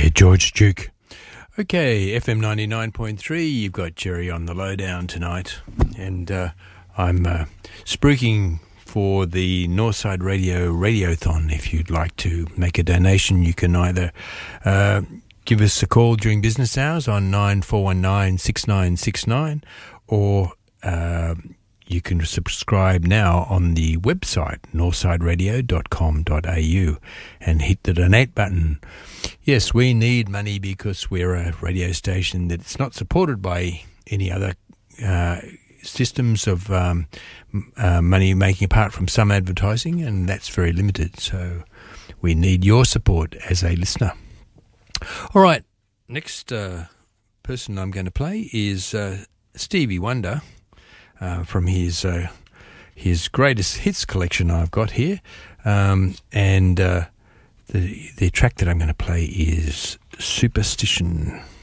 George Duke. Okay, FM 99.3, you've got Jerry on the lowdown tonight, and I'm spruiking for the Northside Radio Radiothon. If you'd like to make a donation, you can either give us a call during business hours on 9419 6969, or you can subscribe now on the website northsideradio.com.au and hit the donate button. Yes, we need money because we're a radio station that's not supported by any other systems of money making, apart from some advertising, and that's very limited. So we need your support as a listener. All right, next person I'm going to play is Stevie Wonder. From his greatest hits collection I've got here, and the track that I'm going to play is Superstition.